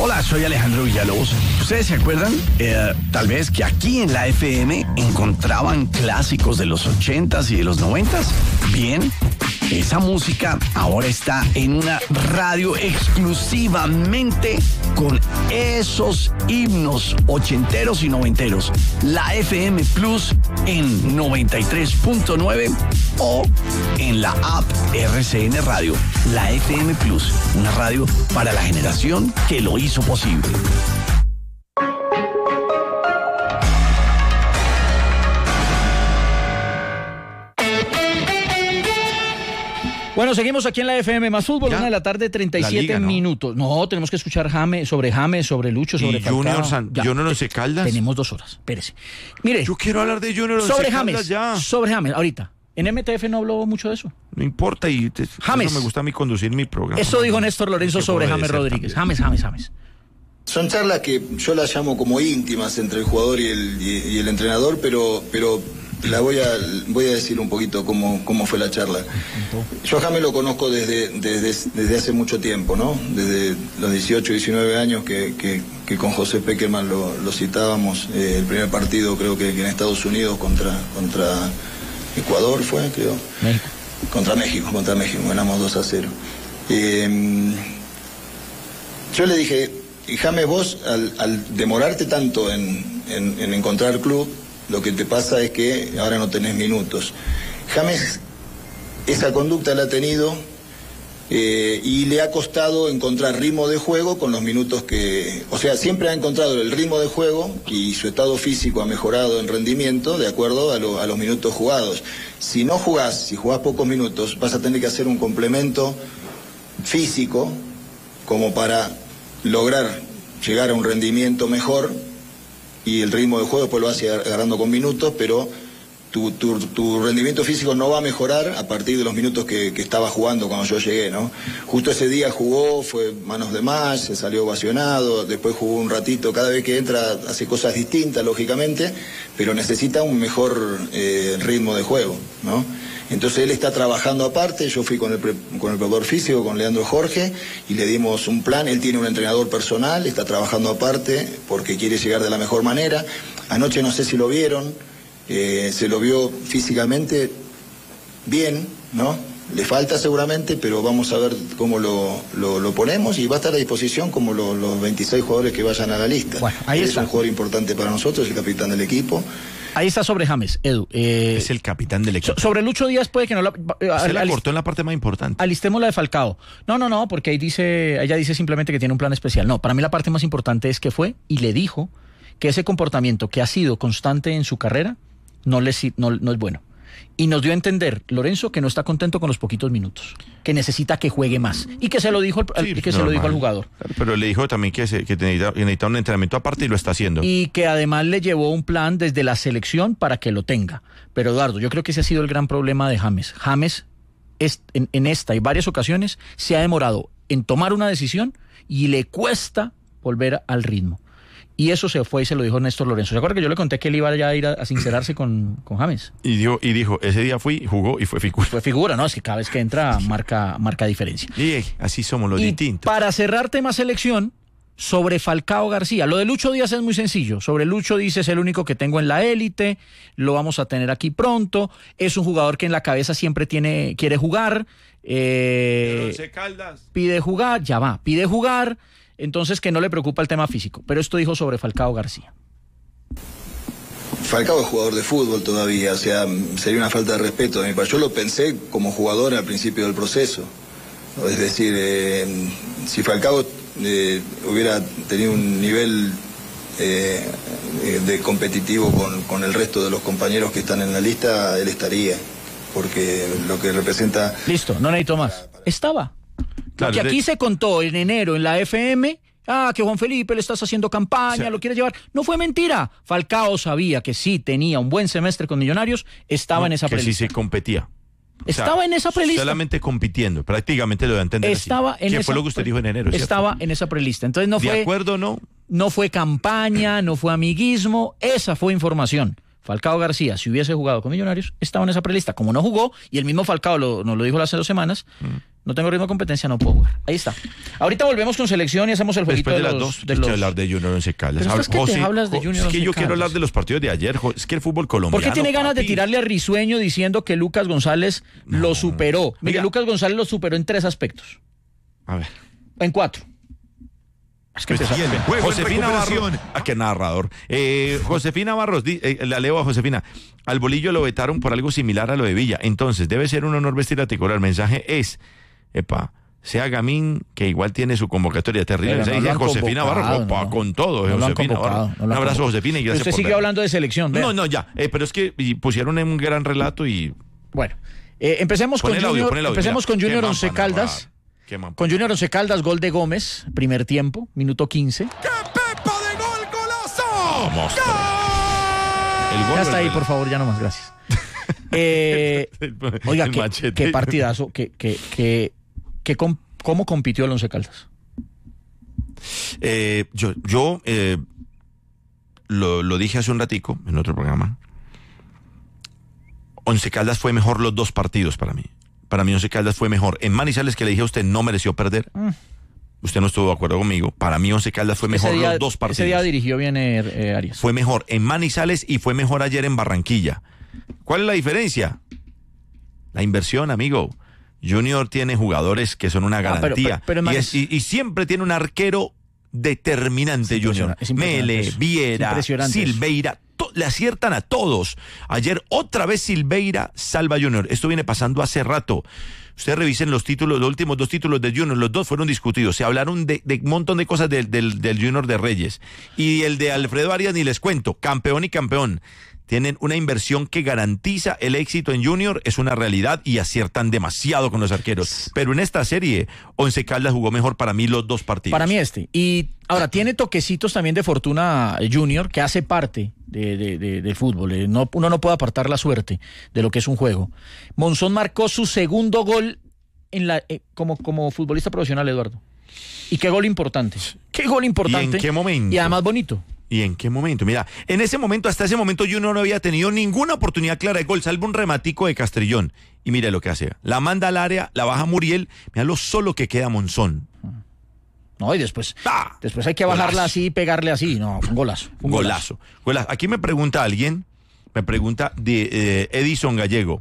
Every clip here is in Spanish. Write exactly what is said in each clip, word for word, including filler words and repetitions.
Hola, soy Alejandro Villalobos. ¿Ustedes se acuerdan? Eh, tal vez que aquí en la F M encontraban clásicos de los ochentas y de los noventas. Bien, esa música ahora está en una radio exclusivamente con esos himnos ochenteros y noventeros. La F M Plus en noventa y tres punto nueve o en la app R C N Radio. La F M Plus, una radio para la generación que lo hizo posible. Bueno, seguimos aquí en la F M más fútbol, ya. una de la tarde, treinta y siete Liga, ¿no? minutos. No, tenemos que escuchar James, sobre James, sobre Lucho, sobre y Falcao. Junior San, Ya. Junior Once Caldas. Tenemos dos horas, espérese. Mire, Yo quiero hablar de Junior Once sobre Caldas James, ya. sobre James, ahorita. En M T F no habló mucho de eso. No importa, y te, James. eso me gusta a mí conducir mi programa. Eso dijo Néstor Lorenzo ¿Qué sobre puede James ser Rodríguez. también? James, James, James. Son charlas que yo las llamo como íntimas entre el jugador y el, y, y el entrenador, pero, pero la voy a, voy a decir un poquito cómo, cómo fue la charla. Yo a James lo conozco desde, desde, desde hace mucho tiempo, ¿no? Desde los dieciocho, diecinueve años que, que, que con José Peckerman lo, lo citábamos. Eh, el primer partido creo que, que en Estados Unidos contra, contra Ecuador fue, creo. México. Contra México, contra México, ganamos dos a cero. Eh, yo le dije, y James, vos al, al demorarte tanto en, en, en encontrar club, lo que te pasa es que ahora no tenés minutos. James, esa conducta la ha tenido eh, y le ha costado encontrar ritmo de juego con los minutos que... O sea, siempre ha encontrado el ritmo de juego y su estado físico ha mejorado en rendimiento de acuerdo a, lo, a los minutos jugados. Si no jugás, si jugás pocos minutos, vas a tener que hacer un complemento físico como para lograr llegar a un rendimiento mejor, y el ritmo de juego después lo vas agarrando con minutos, pero tu, tu, tu rendimiento físico no va a mejorar a partir de los minutos que, que estaba jugando cuando yo llegué, ¿no? Justo ese día jugó, fue manos de más, se salió ovacionado, después jugó un ratito, cada vez que entra hace cosas distintas, lógicamente, pero necesita un mejor eh, ritmo de juego, ¿no? Entonces él está trabajando aparte, yo fui con el, pre, con el preparador físico, con Leandro Jorge, y le dimos un plan. Él tiene un entrenador personal, está trabajando aparte porque quiere llegar de la mejor manera. Anoche no sé si lo vieron, eh, se lo vio físicamente bien, ¿no? Le falta seguramente, pero vamos a ver cómo lo, lo, lo ponemos, y va a estar a disposición como lo, los veintiséis jugadores que vayan a la lista. Bueno, ahí Él está. es un jugador importante para nosotros, el capitán del equipo. Ahí está sobre James, Edu. Eh, Es el capitán del equipo. so- sobre Lucho Díaz puede que no la... eh, Se la alist- cortó en la parte más importante. Alistemos la de Falcao. No, no, no, porque ahí dice, ella dice simplemente que tiene un plan especial. No, para mí la parte más importante es que fue y le dijo que ese comportamiento que ha sido constante en su carrera no, le, si- no, no es bueno. Y nos dio a entender, Lorenzo, que no está contento con los poquitos minutos, que necesita que juegue más. Y que se lo dijo, al- al- Sí, que se lo dijo al normal. jugador. Pero le dijo también que, se, que necesitaba, que necesitaba un entrenamiento aparte y lo está haciendo. Y que además le llevó un plan desde la selección para que lo tenga. Pero Eduardo, yo creo que ese ha sido el gran problema de James. James es, en, en esta y varias ocasiones se ha demorado en tomar una decisión y le cuesta volver al ritmo. Y eso se fue y se lo dijo Néstor Lorenzo. ¿Se acuerda que yo le conté que él iba ya a ir a, a sincerarse con, con James? Y dijo, y dijo, ese día fui, jugó y fue figura. Fue figura, ¿no? Es que cada vez que entra marca, marca diferencia. Y eh, así somos los Y distintos. para cerrar tema selección, sobre Falcao García. Lo de Lucho Díaz es muy sencillo. Sobre Lucho dice, es el único que tengo en la élite, lo vamos a tener aquí pronto. Es un jugador que en la cabeza siempre tiene, quiere jugar, eh, pide jugar, ya va, pide jugar, entonces que no le preocupa el tema físico. Pero esto dijo sobre Falcao García. Falcao es jugador de fútbol todavía, o sea, sería una falta de respeto de mi parte. Yo lo pensé como jugador al principio del proceso. Es decir, eh, si Falcao eh, hubiera tenido un nivel eh, de competitivo con, con el resto de los compañeros que están en la lista, él estaría, porque lo que representa... Listo, no necesito más. Estaba. Claro, Porque aquí de- se contó en enero en la F M, ah, que Juan Felipe le estás haciendo campaña, O sea, lo quiere llevar. No fue mentira. Falcao sabía que sí tenía un buen semestre con Millonarios, estaba No, en esa que sí prelista. se competía. O sea, Estaba en esa prelista. Solamente compitiendo, prácticamente lo da a entender así. Estaba en ¿Qué esa fue lo que usted pre- dijo en enero? ¿cierto? Estaba en esa prelista. Entonces no ¿De fue, acuerdo o no? no fue campaña, no fue amiguismo, esa fue información. Falcao García, si hubiese jugado con Millonarios, estaba en esa prelista. Como no jugó, y el mismo Falcao lo, nos lo dijo hace dos semanas, No tengo ritmo de competencia, no puedo jugar. Ahí está. Ahorita volvemos con selección y hacemos el jueguito Después de, de, las los... dos, de hay los... que hablar de Junior Once Caldas. Pero es que José, te hablas de Junior Es que Once yo quiero Caldas. hablar de los partidos de ayer. Es que el fútbol colombiano. ¿Por qué tiene ganas de papi. tirarle a Risueño diciendo que Lucas González No. lo superó? Mire, Mira. Lucas González lo superó en tres aspectos. A ver. En cuatro. Es que Pues, empezó- bien, Juego en Josefina recuperación. Barros. Ah, qué narrador. Eh, Josefina Barros, di- eh, la leo a Josefina. Al Bolillo lo vetaron por algo similar a lo de Villa. Entonces, debe ser un honor vestir a tricolor. El mensaje es, epa, sea Gamín, que igual tiene su convocatoria terrible. Pero Se no dice lo han Josefina convocado, Barros, opa, no. con todo, No lo han Josefina convocado, Barros. no lo Un han abrazo, convocado. Josefina, y gracias Usted por sigue ver. hablando de selección, vea. No, no, ya. Eh, pero es que y pusieron en un gran relato y... Bueno, eh, empecemos Pon con el audio, Junior, pon el audio. empecemos Mira, con qué Junior man Once para narrar, Caldas. qué man Con para Junior Once Caldas, gol de Gómez, primer tiempo, minuto quince. ¡Qué pepa de gol, golazo! Monstruo. El gol Ya está del ahí, reloj. por favor, ya nomás, gracias. Eh, El- oiga, el qué, machete. qué partidazo, qué, qué, qué, qué com- ¿cómo compitió el Once Caldas? Eh, yo yo eh, lo, lo dije hace un ratico en otro programa. Once Caldas fue mejor los dos partidos para mí. Para mí Once Caldas fue mejor. En Manizales, que le dije a usted, no mereció perder. Mm. Usted no estuvo de acuerdo conmigo. Para mí Once Caldas fue mejor Ese día- los dos partidos. Ese día dirigió bien eh, eh, Arias. Fue mejor en Manizales y fue mejor ayer en Barranquilla. ¿Cuál es la diferencia? La inversión, amigo. Junior tiene jugadores que son una Ah, pero- garantía. pero- pero en y, Maniz- es- y- y siempre tiene un arquero determinante, Es Junior. impresionante, es impresionante Mele, eso. Viera, Es impresionante eso. Silveira, to- le aciertan a todos. Ayer otra vez Silveira salva a Junior. Esto viene pasando hace rato. Ustedes revisen los títulos, los últimos dos títulos de Junior, los dos fueron discutidos. Se hablaron de, de un montón de cosas del, del, del Junior de Reyes. Y el de Alfredo Arias ni les cuento, campeón y campeón. Tienen una inversión que garantiza el éxito en Junior, es una realidad y aciertan demasiado con los arqueros. Pero en esta serie, Once Caldas jugó mejor para mí los dos partidos. Para mí este. Y ahora, tiene toquecitos también de fortuna Junior, que hace parte de, de, de- del fútbol. Eh, No, uno no puede apartar la suerte de lo que es un juego. Monzón marcó su segundo gol en la, eh, como, como futbolista profesional, Eduardo. Y qué gol importante. Qué gol importante. ¿Y en qué momento? Y además bonito. ¿Y en qué momento? Mira, en ese momento, hasta ese momento, Junior no había tenido ninguna oportunidad clara de gol, salvo un rematico de Castrillón. Y mire lo que hace. La manda al área, la baja Muriel, mira lo solo que queda Monzón. No, y después, ¡Ah! después hay que bajarla Golazo. así y pegarle así. No, fue un golazo. fue un Golazo. Golazo. Aquí me pregunta alguien, me pregunta de eh, Edison Gallego.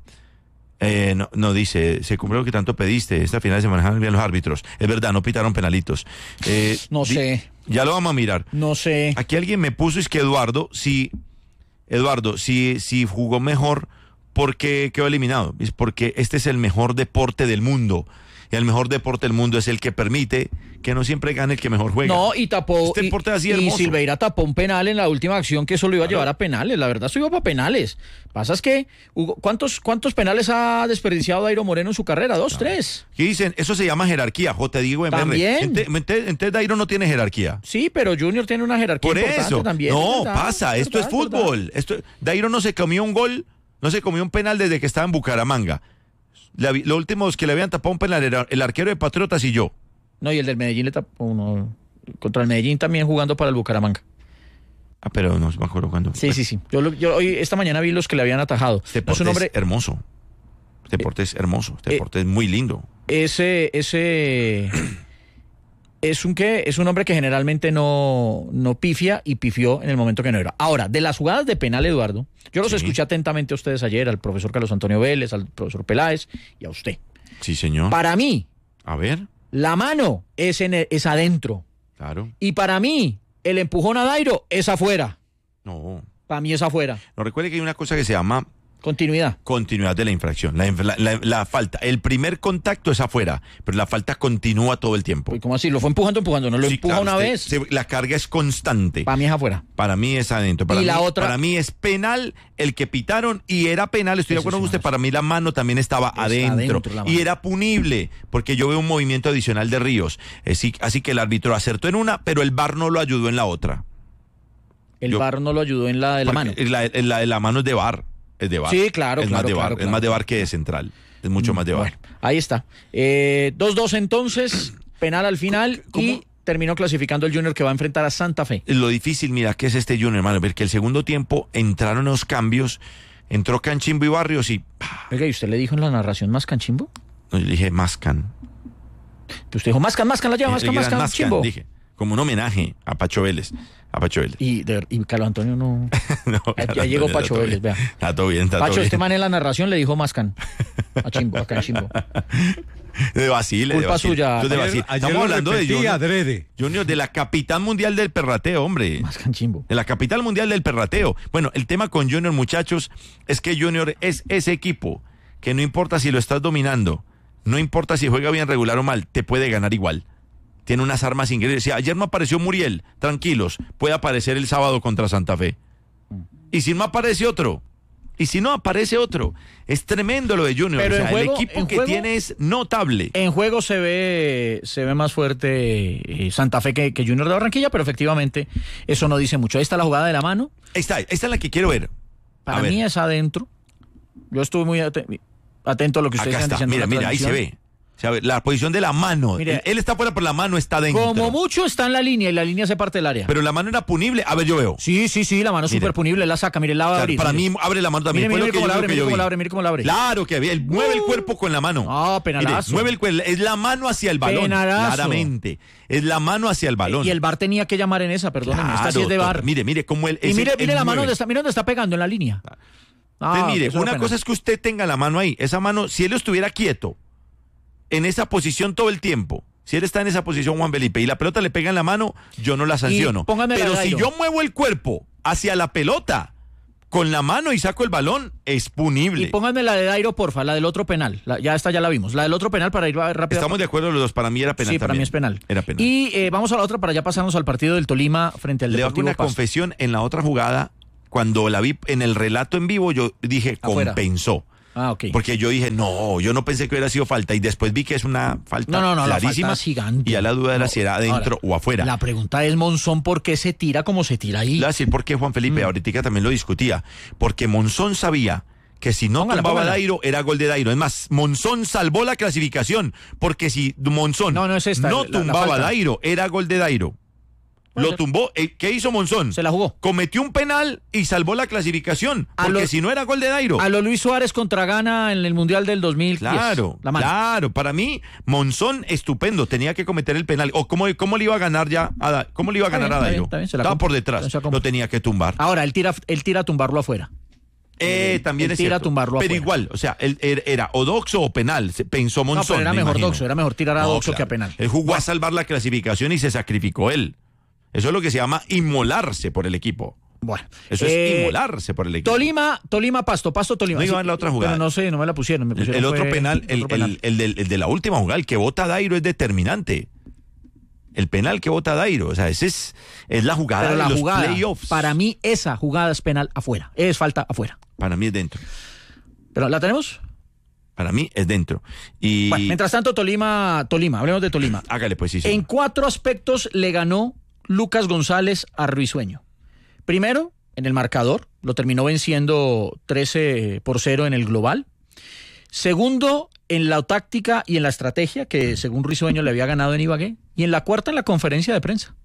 Eh, no, no dice, se cumplió lo que tanto pediste. Esta final se manejaron bien los árbitros. Es verdad, no pitaron penalitos. Eh, No di- sé. Ya lo vamos a mirar. No sé. Aquí alguien me puso, es que Eduardo, si, Eduardo, si, si jugó mejor, ¿por qué quedó eliminado? Es porque este es el mejor deporte del mundo. Y el mejor deporte del mundo es el que permite que no siempre gane el que mejor juega. No, y tapó. Este y, deporte es así y hermoso. Silveira tapó un penal en la última acción que eso lo iba a llevar a penales. La verdad, eso iba para penales. Pasa es que, Hugo, ¿cuántos, ¿cuántos penales ha desperdiciado Dairo Moreno en su carrera? Dos, tres. ¿Qué dicen? Eso se llama jerarquía, J. Diego M R. También. Entonces, entonces, entonces Dairo no tiene jerarquía. Sí, pero Junior tiene una jerarquía Por importante eso. también. No, es verdad, pasa. Esto verdad, es fútbol. Esto, Dairo no se comió un gol, no se comió un penal desde que estaba en Bucaramanga. La, los últimos que le habían tapado un penal era el arquero de Patriotas y yo. No, y el del Medellín le tapó uno. Contra el Medellín también jugando para el Bucaramanga. Ah, pero no me acuerdo cuándo. Sí, sí, sí. Yo, lo- yo hoy, esta mañana vi los que le habían atajado. Este No, es deporte un hombre, es hermoso. Este deporte es hermoso. Este eh, deporte es muy lindo. ese, ese es un que es un hombre que generalmente no, no pifia y pifió en el momento que no era. Ahora, de las jugadas de penal, Eduardo, yo los Sí. escuché atentamente a ustedes ayer, al profesor Carlos Antonio Vélez, al profesor Peláez y a usted. Sí, señor. Para mí, A ver, la mano es, en el- es adentro. claro. Y para mí, el empujón a Dairo es afuera. No. Para mí es afuera. No, recuerde que hay una cosa que se llama Continuidad. continuidad de la infracción. La, la- la- la falta. El primer contacto es afuera, pero la falta continúa todo el tiempo. Pues, ¿cómo así? Lo fue empujando, empujando. No lo Sí, empuja claro, una usted- vez. se- la carga es constante. Para mí es afuera. Para mí es adentro. Para Y mí, la otra- para mí es penal el que pitaron y era penal. Estoy de Eso acuerdo es con usted. una- Para mí la mano también estaba Está adentro. adentro la mano. Y era punible porque yo veo un movimiento adicional de Ríos. Así, así que el árbitro acertó en una, pero el V A R no lo ayudó en la otra. El Yo- V A R no lo ayudó en la de la Porque mano. La, la- la mano es de V A R. Es de V A R. Sí, claro, es claro, más de V A R, claro, Es claro. más de V A R que de central. Es mucho más de V A R. Bueno, ahí está. Eh, dos dos entonces, penal al final ¿Cómo? y terminó clasificando el Junior que va a enfrentar a Santa Fe. Lo difícil, mira, que es este Junior, hermano, ver que el segundo tiempo entraron los cambios, entró Canchimbo y Barrios y... ¡pah! Oiga, ¿y usted le dijo en la narración más canchimbo? No, yo le dije más can. Que usted dijo, Mascan, Mascan, la lleva, El Mascan, gran Mascan, Mascan, chimbo. dije, como un homenaje a Pacho Vélez. A Pacho Vélez. Y, de, y Carlos Antonio no... No, ya, Carlos llegó Antonio, Pacho está todo Vélez, bien. vea. Está todo bien, está Pacho, todo bien. este man en la narración le dijo Mascan. A Chimbo, acá en Chimbo. De Basile, Culpa de Basile. suya. Entonces, de Ayer- Basile. ayer Estamos lo hablando de repetí Junior, adrede. Junior, de la capital mundial del perrateo, hombre. Mascan Chimbo. De la capital mundial del perrateo. Bueno, el tema con Junior, muchachos, es que Junior es ese equipo que no importa si lo estás dominando, no importa si juega bien, regular o mal, te puede ganar igual. Tiene unas armas increíbles. Si ayer no apareció Muriel, tranquilos, puede aparecer el sábado contra Santa Fe. Y si no aparece otro, y si no aparece otro, es tremendo lo de Junior. Pero o sea, en juego- el equipo en que juego- tiene es notable. En juego se ve se ve más fuerte eh, Santa Fe que, que Junior de Barranquilla, pero efectivamente eso no dice mucho. Ahí está la jugada de la mano. Ahí está, esta es la que quiero ver. Para A ver. mí es adentro. Yo estuve muy aten- atento a lo que ustedes Acá están está, diciendo. mira, en la mira, ahí se transmisión. ve. O sea, la posición de la mano. Mire, él, él está fuera, pero la mano está dentro. Como mucho está en la línea y la línea se parte del área. Pero la mano era punible. A ver, yo veo. Sí, sí, sí, la mano es Mire. súper punible, la saca, mire, la va a O sea, abrir. para mire. mí, abre la mano también. Mire, Fue mire, lo que cómo yo la creo abre, que mire yo cómo vi. la abre, mire cómo la abre. Claro que había. Mueve el Uh. cuerpo con la mano. Ah, penalazo. Mire, mueve el cuerpo. Es la mano hacia el balón. Penalazo. Claramente. Es la mano hacia el balón. Y el V A R tenía que llamar en esa, perdónenme, esta sí es de V A R. Claro, mire, mire cómo él. Y ese- mire, él mire la mano mueve. donde está, mire dónde está pegando en la línea. Ah, Entonces, mire, eso era una penal. cosa es que usted tenga la mano ahí. Esa mano, si él estuviera quieto, en esa posición todo el tiempo, si él está en esa posición, Juan Felipe, y la pelota le pega en la mano, yo no la sanciono. póngame la Pero de si Dairo. yo muevo el cuerpo hacia la pelota con la mano y saco el balón, es punible. Y pónganme la de Dairo, porfa, la del otro penal. La- ya esta ya la vimos. La del otro penal para ir rápido. Estamos de acuerdo los dos, para mí era penal Sí, para también. mí es penal. Era penal. Y eh, vamos a la otra para ya pasarnos al partido del Tolima frente al Le hago Deportivo una Pasto. confesión, en la otra jugada, cuando la vi en el relato en vivo, yo dije, Afuera. compensó. Ah, ok. Porque yo dije, no, yo no pensé que hubiera sido falta. Y después vi que es una falta No, no, no, la clarísima. falta es gigante. Y a la duda era No, si era adentro ahora, o afuera. La pregunta es, Monzón, ¿por qué se tira como se tira ahí? Le voy a decir por qué Juan Felipe, Mm. ahorita también lo discutía. Porque Monzón sabía que si no Póngala, tumbaba póngala. Dairo, era gol de Dairo. Es más, Monzón salvó la clasificación. Porque si Monzón No, no es esta, no la- la tumbaba falta. Dairo, era gol de Dairo. Puede Lo ser. tumbó. Eh, ¿Qué hizo Monzón? Se la jugó. Cometió un penal y salvó la clasificación. A Porque lo- si no era gol de Dairo. A lo Luis Suárez contra Ghana en el Mundial del dos mil diez. Claro, La mano. claro. Para mí, Monzón, estupendo. Tenía que cometer el penal. ¿O cómo, cómo le iba a ganar ya a Da- ¿Cómo le iba a Está ganar bien, a está Dairo? bien, está bien, se la Estaba compro. por detrás. Se la compro. Lo tenía que tumbar. Ahora, él tira, él tira a tumbarlo afuera. Eh, también él es tira cierto. a tumbarlo Pero afuera. igual, o sea, él, él era o doxo o penal. Se- Pensó No, Monzón. pero era me mejor imagino. doxo, era mejor tirar a No, doxo claro. que a penal. Él jugó a salvar la clasificación y se sacrificó él. Eso es lo que se llama inmolarse por el equipo. Bueno. Eso eh, es inmolarse por el equipo. Tolima, Tolima, Pasto, Pasto, Tolima. No iba Sí, a ver la otra jugada. Pero no sé, no me la pusieron. Me El, pusieron el otro fue- penal, el, otro el- penal. el del- el de la última jugada, el que vota Dairo es determinante. El penal que vota Dairo, o sea, ese es, es la jugada Pero de la los jugada, playoffs. para mí, esa jugada es penal afuera. Es falta afuera. Para mí es dentro. ¿Pero la tenemos? Para mí es dentro. Y Bueno, mientras tanto, Tolima, Tolima, hablemos de Tolima. hágale pues sí. sí. En cuatro aspectos le ganó Lucas González a Risueño. Primero, en el marcador, lo terminó venciendo trece por cero en el global. Segundo, en la táctica y en la estrategia, que según Risueño le había ganado en Ibagué. Y en la cuarta, en la conferencia de prensa.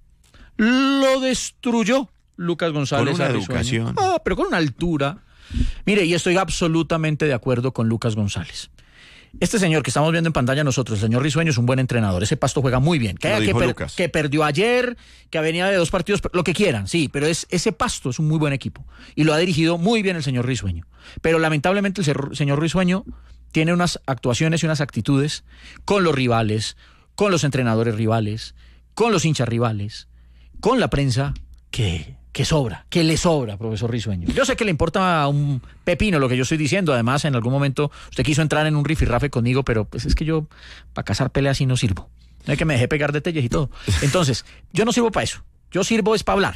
Lo destruyó Lucas González Con una a Risueño. educación. Ah, pero con una altura. Mire, y estoy absolutamente de acuerdo con Lucas González. Este señor que estamos viendo en pantalla nosotros, el señor Risueño, es un buen entrenador. Ese Pasto juega muy bien. Que, Lo que, dijo per- Lucas. que perdió ayer, que venía de dos partidos, lo que quieran, sí, pero es, ese Pasto es un muy buen equipo. Y lo ha dirigido muy bien el señor Risueño. Pero lamentablemente el ser- señor Risueño tiene unas actuaciones y unas actitudes con los rivales, con los entrenadores rivales, con los hinchas rivales, con la prensa, que... que sobra, que le sobra, profesor Risueño. Yo sé que le importa un pepino lo que yo estoy diciendo. Además, en algún momento usted quiso entrar en un rifirrafe conmigo, pero pues es que yo para cazar peleas sí no sirvo. No es que me dejé pegar de telles y todo. Entonces, yo no sirvo para eso. Yo sirvo es para hablar.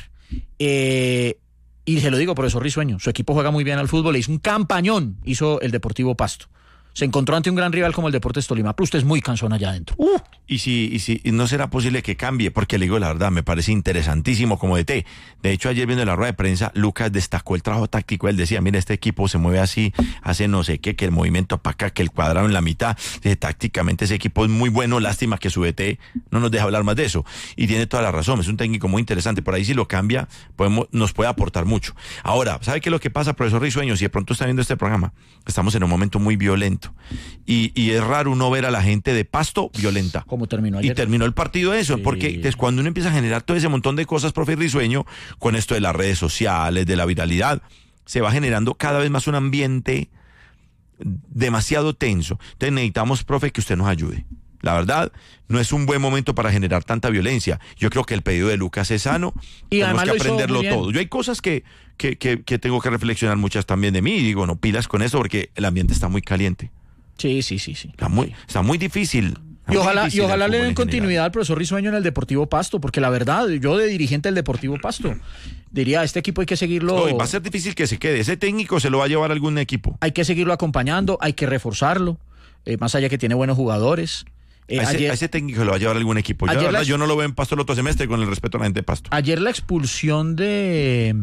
Eh, y se lo digo, profesor Risueño, su equipo juega muy bien al fútbol, le hizo un campañón, hizo el Deportivo Pasto. Se encontró ante un gran rival como el Deportes Tolima, pero usted es muy cansón allá adentro. Uh, Y si, y si y no será posible que cambie, porque le digo la verdad, me parece interesantísimo como D T. De hecho, ayer viendo la rueda de prensa, Lucas destacó el trabajo táctico. Él decía, mira, este equipo se mueve así, hace no sé qué, que el movimiento para acá, que el cuadrado en la mitad. Dice, tácticamente ese equipo es muy bueno, lástima que su D T no nos deja hablar más de eso. Y tiene toda la razón, es un técnico muy interesante. Por ahí si lo cambia, podemos, nos puede aportar mucho. Ahora, ¿sabe qué es lo que pasa, profesor Risueño? Si de pronto está viendo este programa, estamos en un momento muy violento. Y, y es raro uno ver a la gente de Pasto violenta. como como terminó ayer. Y terminó el partido eso, Sí. porque es cuando uno empieza a generar todo ese montón de cosas, profe Risueño, con esto de las redes sociales, de la viralidad, se va generando cada vez más un ambiente demasiado tenso. Entonces necesitamos, profe, que usted nos ayude. La verdad, no es un buen momento para generar tanta violencia. Yo creo que el pedido de Lucas es sano. Y tenemos además que lo hizo aprenderlo muy bien. todo. Yo hay cosas que, que, que, que tengo que reflexionar muchas también de mí. Y digo, no pilas con eso porque el ambiente está muy caliente. Sí, sí, sí, sí. Está muy, está muy difícil. Está Y muy ojalá, y difícil ojalá el le fútbol den en continuidad general. al profesor Risueño en el Deportivo Pasto, porque la verdad, yo de dirigente del Deportivo Pasto, diría, este equipo hay que seguirlo, No, y va a ser difícil que se quede. Ese técnico se lo va a llevar a algún equipo. hay que seguirlo acompañando, hay que reforzarlo, eh, más allá que tiene buenos jugadores. Eh, a, ese, ayer, a ese técnico se lo va a llevar a algún equipo. Yo, ayer la verdad, las- yo no lo veo en Pasto el otro semestre, con el respeto a la gente de Pasto. ayer la expulsión de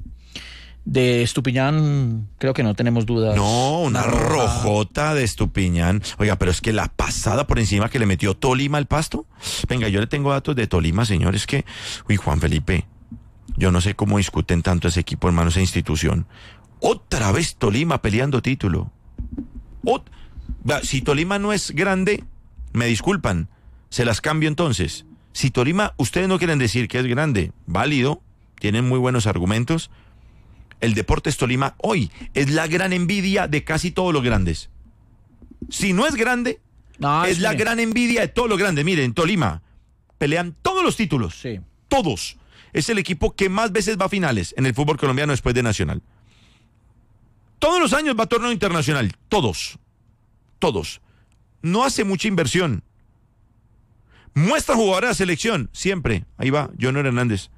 de Estupiñán, creo que no tenemos dudas. No, una roja. rojota de Estupiñán. Oiga, pero es que la pasada por encima que le metió Tolima al Pasto. Venga, yo le tengo datos de Tolima, señores, que... Uy, Juan Felipe, yo no sé cómo discuten tanto ese equipo, hermano, esa institución. Otra vez Tolima peleando título. Ot- Va, si Tolima no es grande, me disculpan, se las cambio entonces. Si Tolima, ustedes no quieren decir que es grande, válido, tienen muy buenos argumentos. El Deportes Tolima hoy es la gran envidia de casi todos los grandes. Si no es grande, No, es sí. la gran envidia de todos los grandes. Miren, Tolima pelean todos los títulos. Sí. Todos. Es el equipo que más veces va a finales en el fútbol colombiano después de Nacional. Todos los años va a torneo internacional. Todos. Todos. No hace mucha inversión. Muestra jugadores de la selección. Siempre. Ahí va, Junior Hernández.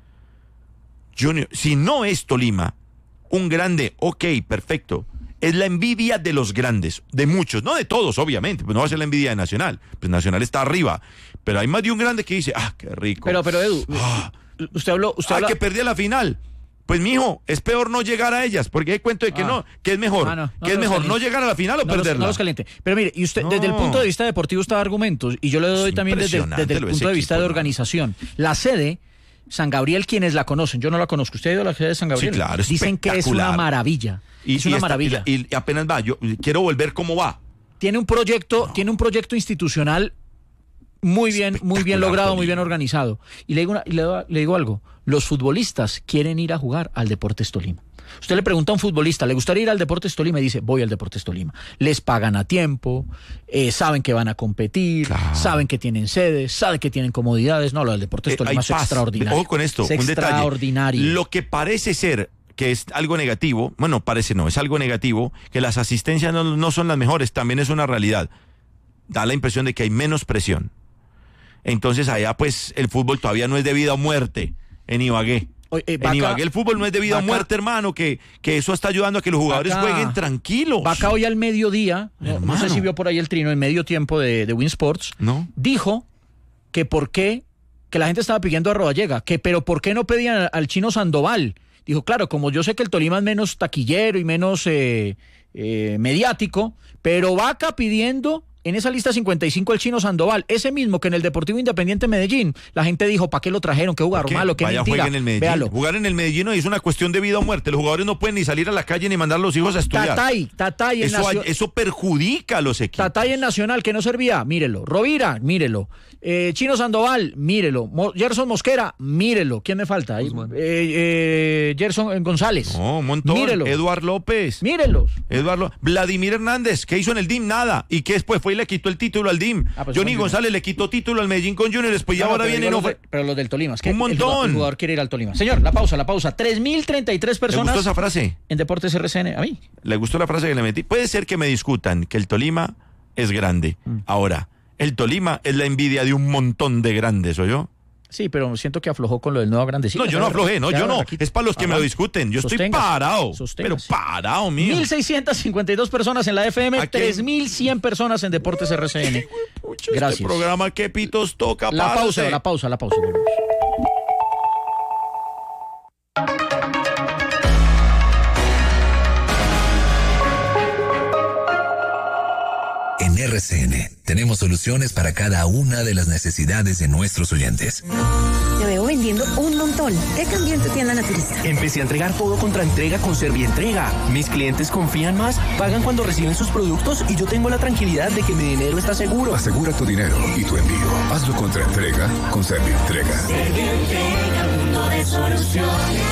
Junior, si no es Tolima un grande, ok, perfecto. Es la envidia de los grandes, de muchos, no de todos, obviamente, pues no va a ser la envidia de Nacional. Pues Nacional está arriba. Pero hay más de un grande que dice, ah, qué rico. Pero, pero Edu, Ah. usted habló, usted Ah, habla- que perdí la final. Pues mijo, es peor no llegar a ellas, porque hay cuento de que Ah. no, que es mejor, Ah, no, no que es los mejor caliente. no llegar a la final o no los, perderla. no los caliente. Pero mire, y usted, No. desde el punto de vista deportivo está de argumentos, y yo le doy Es también desde, impresionante desde el lo de punto ese de vista equipo, de hermano. organización. La sede, San Gabriel, quienes la conocen, yo no la conozco. ¿Usted ha ido a la sede de San Gabriel? Sí, claro, es Dicen que es una espectacular. maravilla. Y, es una y está- maravilla. Y, y apenas va, yo quiero volver cómo va. Tiene un proyecto, tiene un proyecto institucional muy bien, muy bien Espectacular, logrado, muy Tolima. bien organizado. Y le digo, una- y le, le digo algo, los futbolistas quieren ir a jugar al Deportes Tolima. Usted le pregunta a un futbolista, ¿le gustaría ir al Deportes Tolima? Y dice, voy al Deportes Tolima. Les pagan a tiempo, eh, saben que van a competir, Claro. saben que tienen sedes, saben que tienen comodidades. No, lo del Deportes Eh, Tolima hay es paz. extraordinario. Ojo con esto, es un detalle. extraordinario. Lo que parece ser que es algo negativo, bueno, parece no, es algo negativo, que las asistencias no, no son las mejores, también es una realidad. Da la impresión de que hay menos presión. Entonces allá pues el fútbol todavía no es de vida o muerte en Ibagué. Oye, eh, En Vaca- Ibagué el fútbol no es de vida o Vaca- muerte, hermano, que, que eso está ayudando a que los jugadores Vaca- jueguen tranquilos. Vaca hoy al mediodía, no, no Hermano. sé si vio por ahí el trino, en medio tiempo de, de Win Sports, ¿No? dijo que por qué, que la gente estaba pidiendo a Rodallega, que pero por qué no pedían al, al chino Sandoval. Dijo, claro, como yo sé que el Tolima es menos taquillero y menos eh, eh, mediático, pero Vaca pidiendo en esa lista cincuenta y cinco el chino Sandoval, ese mismo que en el Deportivo Independiente Medellín, la gente dijo, ¿para qué lo trajeron? ¿Qué jugador ¿Qué? malo? ¿Qué Vaya, mentira? jueguen en el Medellín. Véalo. Jugar en el Medellín hoy es una cuestión de vida o muerte. Los jugadores no pueden ni salir a la calle ni mandar a los hijos a estudiar. Tatay, Tatay en Eso, Nacio- eso perjudica a los equipos. Tatay en Nacional, que no servía, mírelo. Rovira, mírelo. Eh, Chino Sandoval, mírelo. Mo- Gerson Mosquera, mírelo. ¿Quién me falta? Ahí, eh, eh, Gerson González. No, un montón. Mírelo. Eduard López. Mírelos. Eduard Ló- Vladimir Hernández, ¿qué hizo en el D I M? Nada. ¿Y qué después fue y le quitó el título al D I M? Ah, pues Johnny con González le quitó título al Medellín con Junior, después y No, no, ahora pero viene digo no los fue. de- pero los del Tolima. Es que Un el jugador- montón. El jugador quiere ir al Tolima. Señor, la pausa, la pausa. tres mil treinta y tres ¿Le gustó personas esa frase? en Deportes R C N. A mí. ¿Le gustó la frase que le metí? Puede ser que me discutan que el Tolima es grande. Mm. Ahora, el Tolima es la envidia de un montón de grandes, ¿oyó? Sí, pero siento que aflojó con lo del nuevo grandecito. No, yo no aflojé, no, Ya, yo no. aquí- Es para los que me lo Ajá. discuten. Yo estoy Sosténgase, parado. sosténgase. Pero parado, mío. mil seiscientas cincuenta y dos personas en la F M, ¿A quién? tres mil cien personas en Deportes R C N. Pucha, Gracias. Este programa, ¿qué pitos toca? La parce? pausa, la pausa, la pausa. volvemos. En R R C N, tenemos soluciones para cada una de las necesidades de nuestros oyentes. Te veo vendiendo un montón. ¿Qué cambió en tu tienda naturista? Empecé a entregar todo contra entrega con Servientrega. Mis clientes confían más, pagan cuando reciben sus productos y yo tengo la tranquilidad de que mi dinero está seguro. Asegura tu dinero y tu envío. Hazlo contra entrega con Servientrega. Servientrega, mundo de soluciones.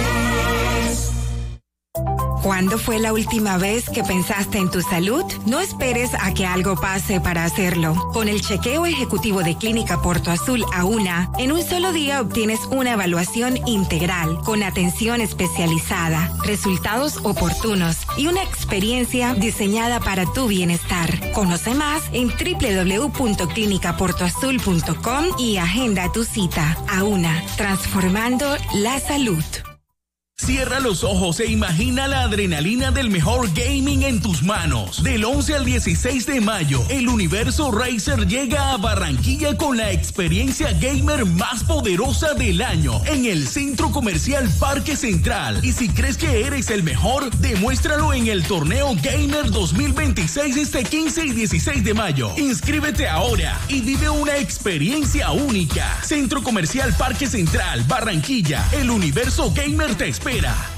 ¿Cuándo fue la última vez que pensaste en tu salud? No esperes a que algo pase para hacerlo. Con el chequeo ejecutivo de Clínica Porto Azul AUNA, en un solo día obtienes una evaluación integral, con atención especializada, resultados oportunos y una experiencia diseñada para tu bienestar. Conoce más en doble u doble u doble u punto clínica porto azul punto com y agenda tu cita. AUNA, transformando la salud. Cierra los ojos e imagina la adrenalina del mejor gaming en tus manos. Del once al dieciséis de mayo, el Universo Racer llega a Barranquilla con la experiencia gamer más poderosa del año en el Centro Comercial Parque Central. Y si crees que eres el mejor, demuéstralo en el Torneo Gamer dos mil veintiséis este quince y dieciséis de mayo. Inscríbete ahora y vive una experiencia única. Centro Comercial Parque Central, Barranquilla. El Universo Gamer te espera.